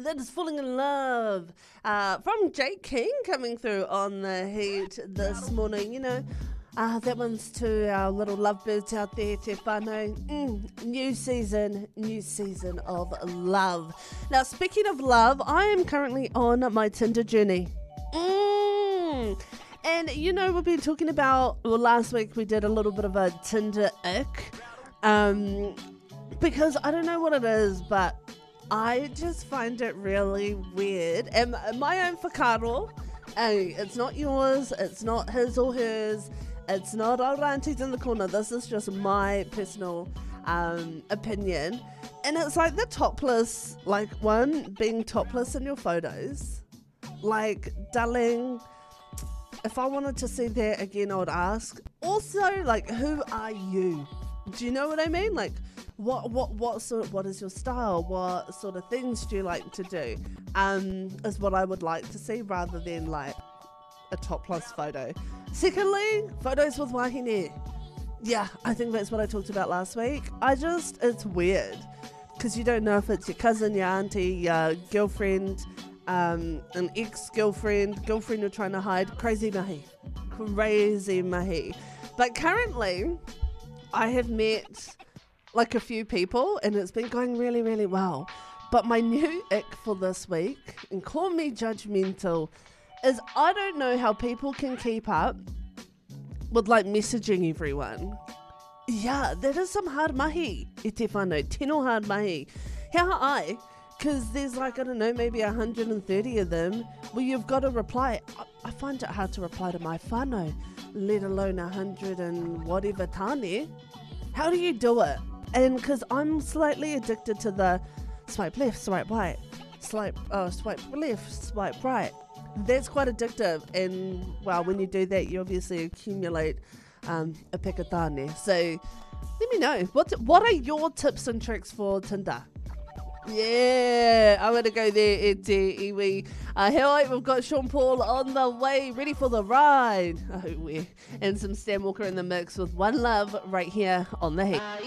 That is Falling in Love from Jake King coming through on the Heat this morning. You know, that one's to our little lovebirds out there, te whānau. New season of love. Now, speaking of love, I am currently on my Tinder journey. And, you know, we've been talking about, well, last week we did a little bit of a Tinder ick. Because I don't know what it is, but I just find it really weird. And my own whakaaro, it's not yours, it's not his or hers, it's not our aunties in the corner. This is just my personal opinion. And it's like the topless, like one, being topless in your photos. Like, darling, if I wanted to see that again, I would ask. Also, like, who are you? Do you know what I mean? Like, what is your style? What sort of things do you like to do? Is what I would like to see, rather than like a topless photo. Secondly, photos with wahine. Yeah, I think that's what I talked about last week. It's weird because you don't know if it's your cousin, your auntie, your girlfriend, an ex-girlfriend, girlfriend you're trying to hide. Crazy mahi. But currently, I have met like a few people and it's been going really, really well. But my new ick for this week, and call me judgmental, is I don't know how people can keep up with like messaging everyone. Yeah, that is some hard mahi. E te whānau, tino hard mahi. How I, because there's like, I don't know, maybe 130 of them where you've got to reply. I find it hard to reply to my whānau, let alone 100 and whatever tāne. How do you do it? And because I'm slightly addicted to the swipe left, swipe right, swipe left, swipe right. That's quite addictive. And well, when you do that, you obviously accumulate a pekatane. So let me know, what are your tips and tricks for Tinder? Yeah, I'm going to go there, e te iwi. Hoi, we've got Sean Paul on the way, ready for the ride. And some Stan Walker in the mix with One Love right here on The Heat.